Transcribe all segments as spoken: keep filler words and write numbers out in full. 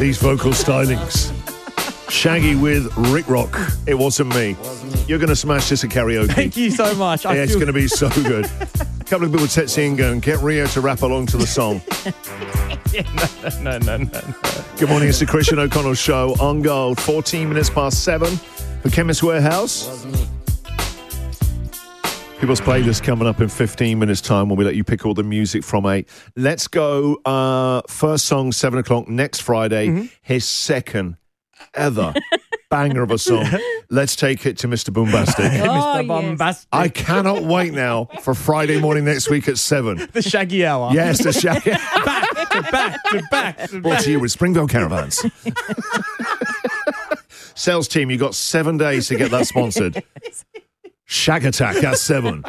these vocal stylings. Shaggy with Rick Rock. It wasn't me. You're going to smash this at karaoke. Thank you so much. I Yeah, it's feel- going to be so good. A couple of people texting in going, get Rio to rap along to the song. no, no, no, no. Good morning, it's the Christian O'Connell Show on Gold. fourteen minutes past seven for Chemist Warehouse. People's playlist coming up in fifteen minutes' time when we let you pick all the music from eight. Let's go. Uh, first song, seven o'clock next Friday. Mm-hmm. His second ever banger of a song. Let's take it to Mister Boombastic. Oh, Mister yes. Bombastic. I cannot wait now for Friday morning next week at seven. The Shaggy Hour. Yes, the Shaggy. Back to back to back to Brought back. to you with Springvale Caravans. Sales team, you got seven days to get that sponsored. Shag Attack at seven.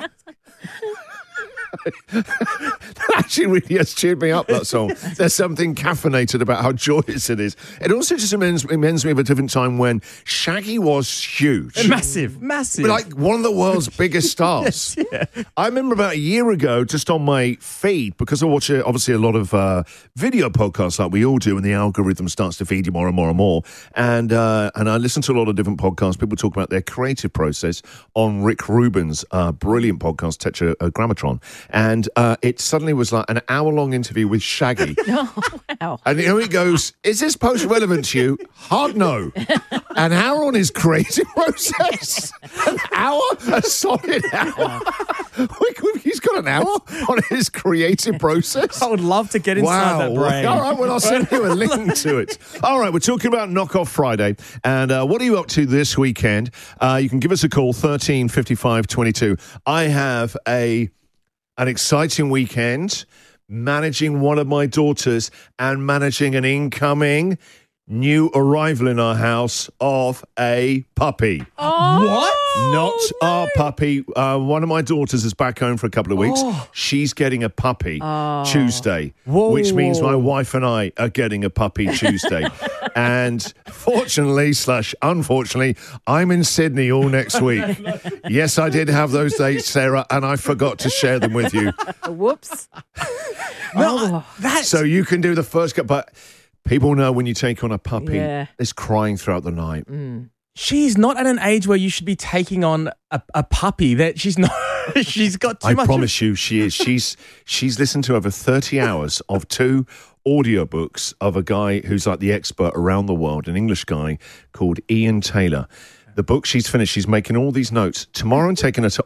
That actually really has cheered me up, that song. There's something caffeinated about how joyous it is. It also just reminds, reminds me of a different time when Shaggy was huge. Massive, massive. Like one of the world's biggest stars. Yes, yeah. I remember about a year ago, just on my feed, because I watch uh, obviously a lot of uh, video podcasts like we all do, and the algorithm starts to feed you more and more and more. And uh, and I listen to a lot of different podcasts. People talk about their creative process on Rick Rubin's uh, brilliant podcast, Tetragrammaton. And uh, it suddenly was like an hour-long interview with Shaggy. Oh, wow. And you know, he goes, is this post relevant to you? Hard no. An hour on his creative process? An hour? A solid hour? He's got an hour on his creative process? I would love to get inside Wow. that brain. All right, well, I'll send you a link to it. All right, we're talking about Knockoff Friday. And uh, what are you up to this weekend? Uh, you can give us a call, thirteen fifty-five twenty-two. I have a an exciting weekend managing one of my daughters and managing an incoming new arrival in our house of a puppy. Oh, What? Not our puppy. Uh, one of my daughters is back home for a couple of weeks. Oh. She's getting a puppy Tuesday, Whoa. which means my wife and I are getting a puppy Tuesday. And fortunately slash unfortunately, I'm in Sydney all next week. Yes, I did have those dates, Sarah, and I forgot to share them with you. whoops. No, that's So you can do the first cut, but people know when you take on a puppy, Yeah. it's crying throughout the night. she's not at an age where you should be taking on a, a puppy. That she's not. She's got too I much. promise you, she is. She's she's listened to over thirty hours of two audiobooks of a guy who's like the expert around the world, an English guy called Ian Taylor. The book she's finished, she's making all these notes. Tomorrow I'm taking her to